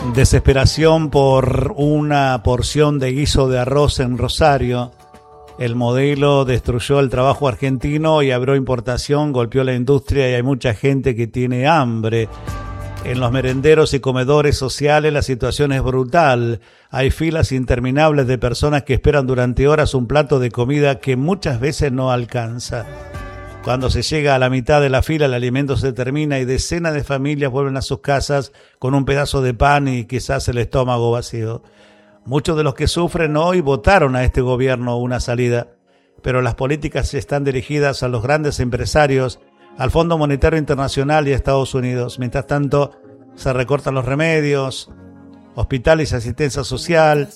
Desesperación por una porción de guiso de arroz en Rosario. El modelo destruyó el trabajo argentino y abrió importación, golpeó la industria y hay mucha gente que tiene hambre. En los merenderos y comedores sociales la situación es brutal. Hay filas interminables de personas que esperan durante horas un plato de comida que muchas veces no alcanza. Cuando se llega a la mitad de la fila, el alimento se termina y decenas de familias vuelven a sus casas con un pedazo de pan y quizás el estómago vacío. Muchos de los que sufren hoy votaron a este gobierno una salida, pero las políticas están dirigidas a los grandes empresarios, al Fondo Monetario Internacional y a Estados Unidos. Mientras tanto, se recortan los remedios, hospitales y asistencia social,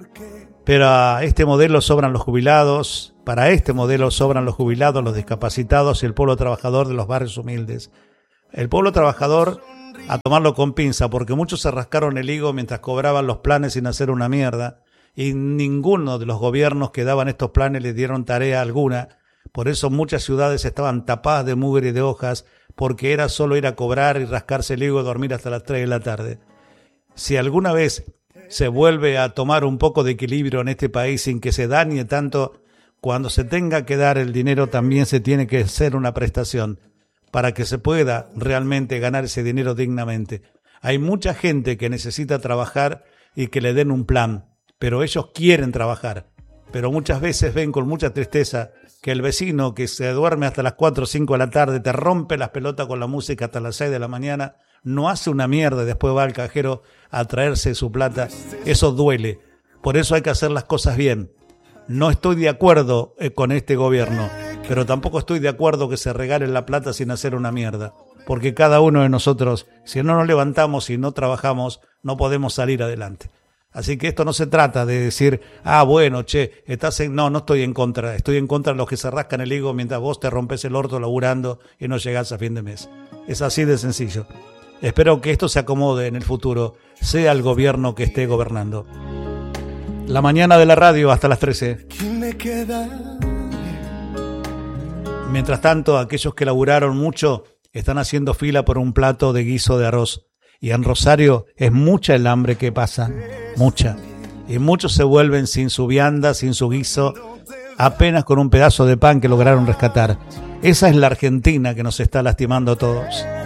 pero a este modelo sobran los jubilados. Para este modelo sobran los jubilados, los discapacitados y el pueblo trabajador de los barrios humildes. El pueblo trabajador a tomarlo con pinza, porque muchos se rascaron el higo mientras cobraban los planes sin hacer una mierda, y ninguno de los gobiernos que daban estos planes les dieron tarea alguna. Por eso muchas ciudades estaban tapadas de mugre y de hojas, porque era solo ir a cobrar y rascarse el higo y dormir hasta las 3 de la tarde. Si alguna vez se vuelve a tomar un poco de equilibrio en este país sin que se dañe tanto, cuando se tenga que dar el dinero también se tiene que hacer una prestación para que se pueda realmente ganar ese dinero dignamente. Hay mucha gente que necesita trabajar y que le den un plan, pero ellos quieren trabajar. Pero muchas veces ven con mucha tristeza que el vecino que se duerme hasta las 4 o 5 de la tarde, te rompe las pelotas con la música hasta las 6 de la mañana, no hace una mierda y después va al cajero a traerse su plata. Eso duele. Por eso hay que hacer las cosas bien. No estoy de acuerdo con este gobierno, pero tampoco estoy de acuerdo que se regale la plata sin hacer una mierda. Porque cada uno de nosotros, si no nos levantamos y no trabajamos, no podemos salir adelante. Así que esto no se trata de decir, bueno, no estoy en contra. Estoy en contra de los que se rascan el higo mientras vos te rompes el orto laburando y no llegás a fin de mes. Es así de sencillo. Espero que esto se acomode en el futuro, sea el gobierno que esté gobernando. La mañana de la radio hasta las 13. Mientras tanto, aquellos que laburaron mucho están haciendo fila por un plato de guiso de arroz. Y en Rosario es mucha el hambre que pasa, mucha. Y muchos se vuelven sin su vianda, sin su guiso, apenas con un pedazo de pan que lograron rescatar. Esa es la Argentina que nos está lastimando a todos.